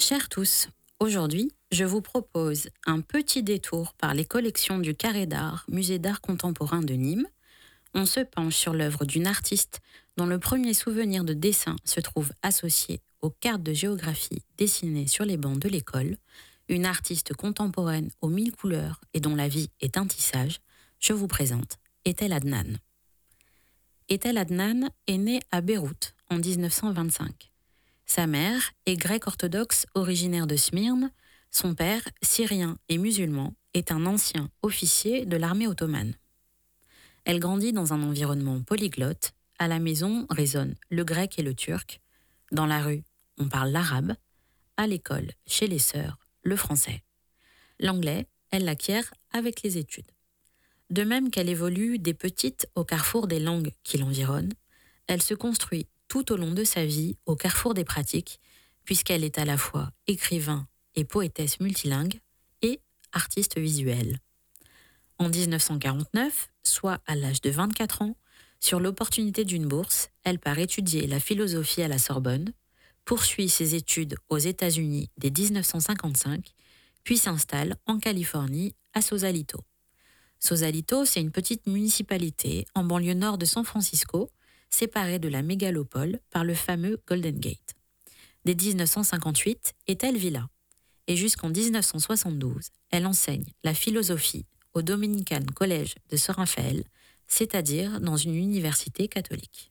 Chers tous, aujourd'hui, je vous propose un petit détour par les collections du Carré d'Art, musée d'art contemporain de Nîmes. On se penche sur l'œuvre d'une artiste dont le premier souvenir de dessin se trouve associé aux cartes de géographie dessinées sur les bancs de l'école, une artiste contemporaine aux mille couleurs et dont la vie est un tissage. Je vous présente Etel Adnan. Etel Adnan est née à Beyrouth en 1925. Sa mère est grecque orthodoxe originaire de Smyrne. Son père, syrien et musulman, est un ancien officier de l'armée ottomane. Elle grandit dans un environnement polyglotte. À la maison résonnent le grec et le turc. Dans la rue, on parle l'arabe. À l'école, chez les sœurs, le français. L'anglais, elle l'acquiert avec les études. De même qu'elle évolue des petites au carrefour des langues qui l'environnent, elle se construit tout au long de sa vie au carrefour des pratiques, puisqu'elle est à la fois écrivain et poétesse multilingue et artiste visuelle. En 1949, soit à l'âge de 24 ans, sur l'opportunité d'une bourse, elle part étudier la philosophie à la Sorbonne, poursuit ses études aux États-Unis dès 1955, puis s'installe en Californie à Sausalito. Sausalito, c'est une petite municipalité en banlieue nord de San Francisco, séparée de la mégalopole par le fameux Golden Gate. Dès 1958, Etel vit là, et jusqu'en 1972, elle enseigne la philosophie au Dominican College de San Rafael, c'est-à-dire dans une université catholique.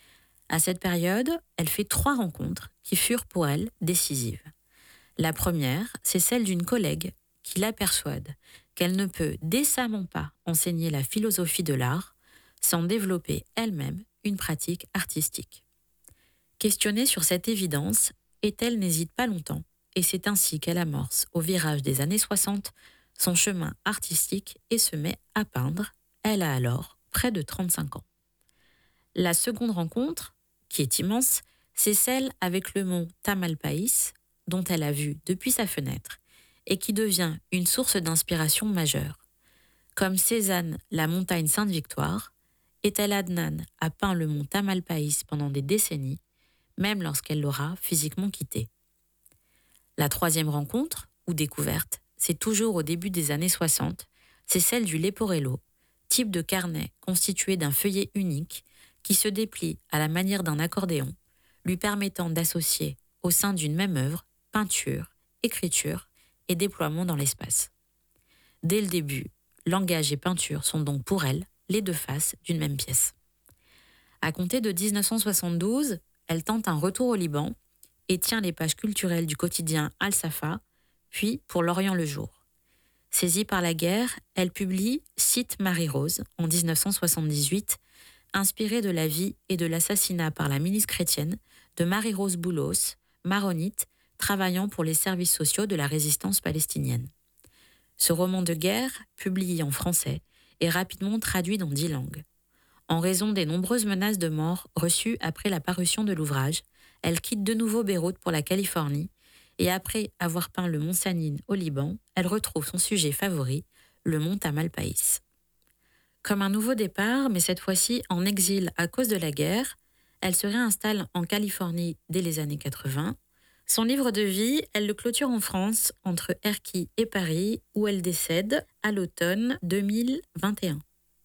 À cette période, elle fait 3 rencontres qui furent pour elle décisives. La première, c'est celle d'une collègue qui la persuade qu'elle ne peut décemment pas enseigner la philosophie de l'art sans développer elle-même une pratique artistique. Questionnée sur cette évidence, Etel n'hésite pas longtemps, et c'est ainsi qu'elle amorce, au virage des années 60, son chemin artistique et se met à peindre. Elle a alors près de 35 ans. La seconde rencontre, qui est immense, c'est celle avec le mont Tamalpais, dont elle a vu depuis sa fenêtre, et qui devient une source d'inspiration majeure. Comme Cézanne, la montagne Sainte-Victoire, Etel Adnan a peint le mont Tamalpais pendant des décennies, même lorsqu'elle l'aura physiquement quitté. La troisième rencontre, ou découverte, c'est toujours au début des années 60, c'est celle du Leporello, type de carnet constitué d'un feuillet unique qui se déplie à la manière d'un accordéon, lui permettant d'associer au sein d'une même œuvre peinture, écriture et déploiement dans l'espace. Dès le début, langage et peinture sont donc pour elle les deux faces d'une même pièce. À compter de 1972, elle tente un retour au Liban et tient les pages culturelles du quotidien Al-Safa, puis pour l'Orient le jour. Saisie par la guerre, elle publie Cite Marie-Rose en 1978, inspirée de la vie et de l'assassinat par la milice chrétienne de Marie-Rose Boulos, maronite, travaillant pour les services sociaux de la résistance palestinienne. Ce roman de guerre, publié en français, est rapidement traduit dans 10 langues. En raison des nombreuses menaces de mort reçues après la parution de l'ouvrage, elle quitte de nouveau Beyrouth pour la Californie et après avoir peint le mont Sanine au Liban, elle retrouve son sujet favori, le mont Tamalpais. Comme un nouveau départ, mais cette fois-ci en exil à cause de la guerre, elle se réinstalle en Californie dès les années 80. Son livre de vie, elle le clôture en France, entre Erquy et Paris, où elle décède à l'automne 2021.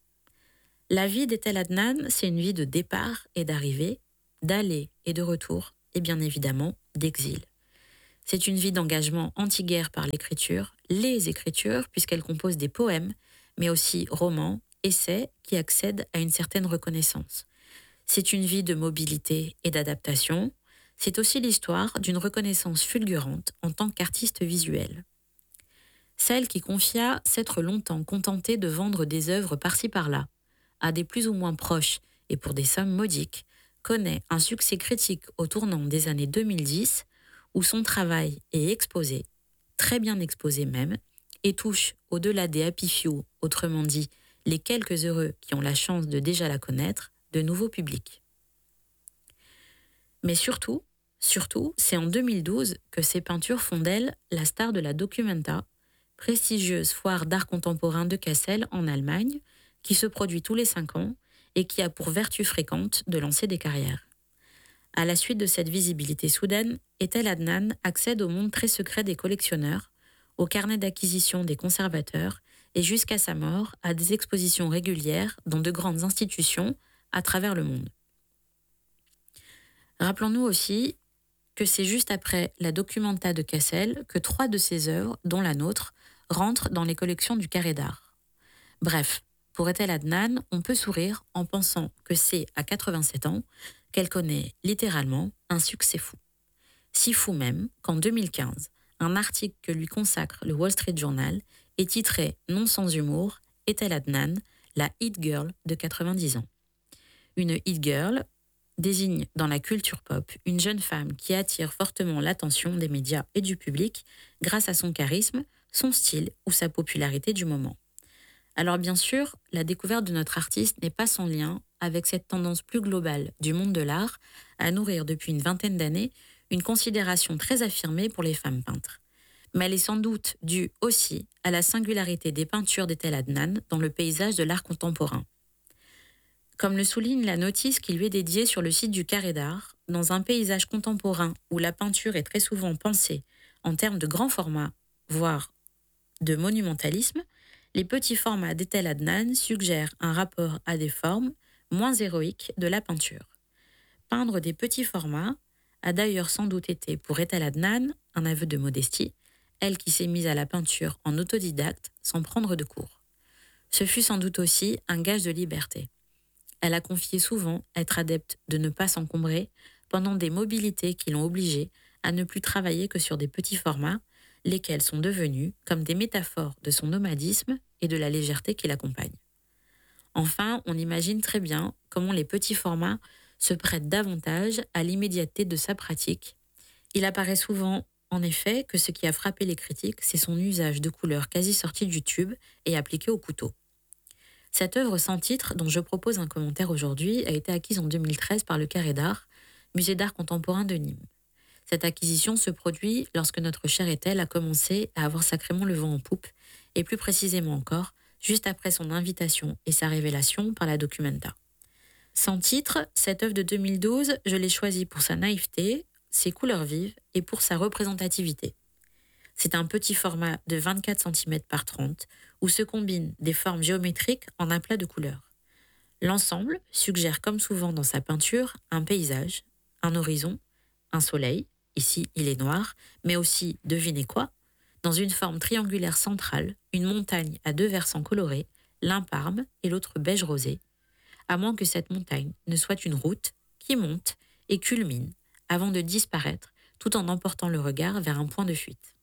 La vie d'Etel Adnan, c'est une vie de départ et d'arrivée, d'aller et de retour, et bien évidemment d'exil. C'est une vie d'engagement anti-guerre par l'écriture, les écritures, puisqu'elle compose des poèmes, mais aussi romans, essais qui accèdent à une certaine reconnaissance. C'est une vie de mobilité et d'adaptation. C'est aussi l'histoire d'une reconnaissance fulgurante en tant qu'artiste visuel. Celle qui confia s'être longtemps contentée de vendre des œuvres par-ci par-là, à des plus ou moins proches et pour des sommes modiques, connaît un succès critique au tournant des années 2010 où son travail est exposé, très bien exposé même, et touche au-delà des happy few, autrement dit les quelques heureux qui ont la chance de déjà la connaître, de nouveaux publics. Mais surtout, c'est en 2012 que ses peintures font d'elle la star de la Documenta, prestigieuse foire d'art contemporain de Kassel en Allemagne, qui se produit tous les 5 ans et qui a pour vertu fréquente de lancer des carrières. À la suite de cette visibilité soudaine, Etel Adnan accède au monde très secret des collectionneurs, au carnet d'acquisition des conservateurs et jusqu'à sa mort à des expositions régulières dans de grandes institutions à travers le monde. Rappelons-nous aussi que c'est juste après la Documenta de Cassel que 3 de ses œuvres, dont la nôtre, rentrent dans les collections du Carré d'Art. Bref, pour Etel Adnan, on peut sourire en pensant que c'est à 87 ans qu'elle connaît littéralement un succès fou. Si fou même qu'en 2015, un article que lui consacre le Wall Street Journal est titré, non sans humour, Etel Adnan, la hit girl de 90 ans. Une hit girl désigne dans la culture pop une jeune femme qui attire fortement l'attention des médias et du public grâce à son charisme, son style ou sa popularité du moment. Alors bien sûr, la découverte de notre artiste n'est pas sans lien avec cette tendance plus globale du monde de l'art à nourrir depuis une vingtaine d'années une considération très affirmée pour les femmes peintres. Mais elle est sans doute due aussi à la singularité des peintures d'Etel Adnan dans le paysage de l'art contemporain. Comme le souligne la notice qui lui est dédiée sur le site du Carré d'Art, dans un paysage contemporain où la peinture est très souvent pensée en termes de grand format, voire de monumentalisme, les petits formats d'Etel Adnan suggèrent un rapport à des formes moins héroïques de la peinture. Peindre des petits formats a d'ailleurs sans doute été pour Etel Adnan un aveu de modestie, elle qui s'est mise à la peinture en autodidacte sans prendre de cours. Ce fut sans doute aussi un gage de liberté. Elle a confié souvent être adepte de ne pas s'encombrer pendant des mobilités qui l'ont obligée à ne plus travailler que sur des petits formats, lesquels sont devenus comme des métaphores de son nomadisme et de la légèreté qui l'accompagne. Enfin, on imagine très bien comment les petits formats se prêtent davantage à l'immédiateté de sa pratique. Il apparaît souvent, en effet, que ce qui a frappé les critiques, c'est son usage de couleurs quasi sorties du tube et appliquées au couteau. Cette œuvre sans titre, dont je propose un commentaire aujourd'hui, a été acquise en 2013 par le Carré d'Art, musée d'art contemporain de Nîmes. Cette acquisition se produit lorsque notre chère Etel a commencé à avoir sacrément le vent en poupe, et plus précisément encore, juste après son invitation et sa révélation par la Documenta. Sans titre, cette œuvre de 2012, je l'ai choisie pour sa naïveté, ses couleurs vives et pour sa représentativité. C'est un petit format de 24 cm par 30, où se combinent des formes géométriques en aplats de couleurs. L'ensemble suggère, comme souvent dans sa peinture, un paysage, un horizon, un soleil, ici il est noir, mais aussi, devinez quoi, dans une forme triangulaire centrale, une montagne à 2 versants colorés, l'un parme et l'autre beige rosé, à moins que cette montagne ne soit une route qui monte et culmine avant de disparaître tout en emportant le regard vers un point de fuite.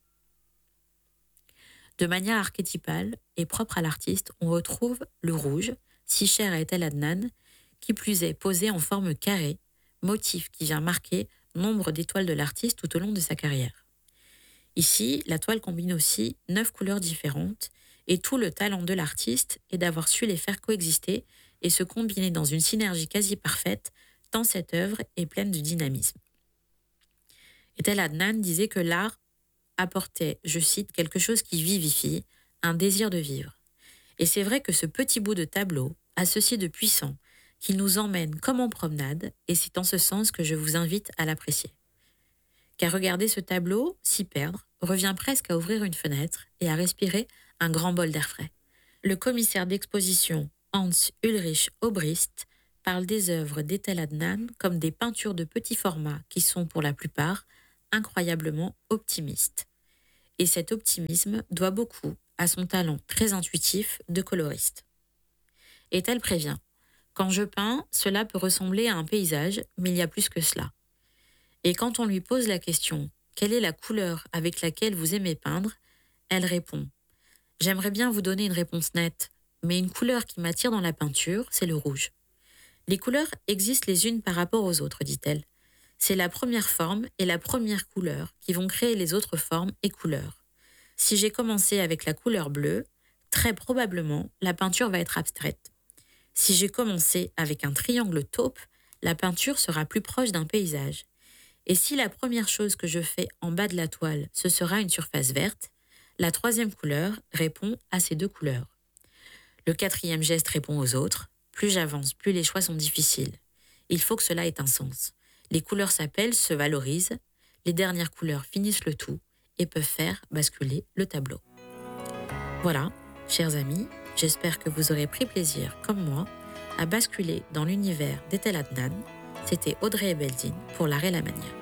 De manière archétypale et propre à l'artiste, on retrouve le rouge, si cher à Etel Adnan, qui plus est posé en forme carrée, motif qui vient marquer nombre d'étoiles de l'artiste tout au long de sa carrière. Ici, la toile combine aussi 9 couleurs différentes et tout le talent de l'artiste est d'avoir su les faire coexister et se combiner dans une synergie quasi parfaite, tant cette œuvre est pleine de dynamisme. Etel Adnan disait que l'art apportait, je cite, quelque chose qui vivifie, un désir de vivre. Et c'est vrai que ce petit bout de tableau a ceci de puissant qu'il nous emmène comme en promenade, et c'est en ce sens que je vous invite à l'apprécier. Car regarder ce tableau, s'y perdre, revient presque à ouvrir une fenêtre et à respirer un grand bol d'air frais. Le commissaire d'exposition Hans Ulrich Obrist parle des œuvres d'Etel Adnan comme des peintures de petit format qui sont pour la plupart incroyablement optimistes. Et cet optimisme doit beaucoup à son talent très intuitif de coloriste. Etel prévient, quand je peins, cela peut ressembler à un paysage, mais il y a plus que cela. Et quand on lui pose la question « Quelle est la couleur avec laquelle vous aimez peindre ?», elle répond « J'aimerais bien vous donner une réponse nette, mais une couleur qui m'attire dans la peinture, c'est le rouge. Les couleurs existent les unes par rapport aux autres, dit-elle. C'est la première forme et la première couleur qui vont créer les autres formes et couleurs. Si j'ai commencé avec la couleur bleue, très probablement, la peinture va être abstraite. Si j'ai commencé avec un triangle taupe, la peinture sera plus proche d'un paysage. Et si la première chose que je fais en bas de la toile, ce sera une surface verte, la troisième couleur répond à ces 2 couleurs. Le quatrième geste répond aux autres. Plus j'avance, plus les choix sont difficiles. Il faut que cela ait un sens. Les couleurs s'appellent, se valorisent, les dernières couleurs finissent le tout et peuvent faire basculer le tableau. Voilà, chers amis, j'espère que vous aurez pris plaisir, comme moi, à basculer dans l'univers d'Etel Adnan. C'était Audrey Ebeldine pour l'art et la manière.